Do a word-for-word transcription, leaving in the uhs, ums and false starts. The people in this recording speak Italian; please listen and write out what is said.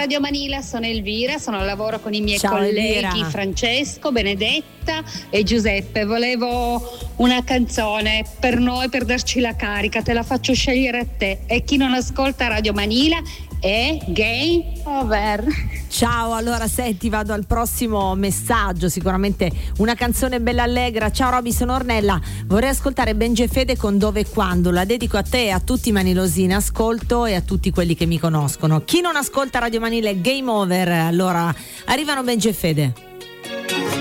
Radio Manila, sono Elvira, sono al lavoro con i miei Ciao, colleghi Elvira. Francesco, Benedetta e Giuseppe. Volevo una canzone per noi, per darci la carica, te la faccio scegliere a te. E chi non ascolta Radio Manila è Game Over. Ciao, allora senti, vado al prossimo messaggio, sicuramente una canzone bella allegra. Ciao Roby, sono Ornella, vorrei ascoltare Benji e Fede con Dove e Quando, la dedico a te e a tutti i manilosini in ascolto e a tutti quelli che mi conoscono. Chi non ascolta Radio Manila è Game Over, allora arrivano Benji e Fede.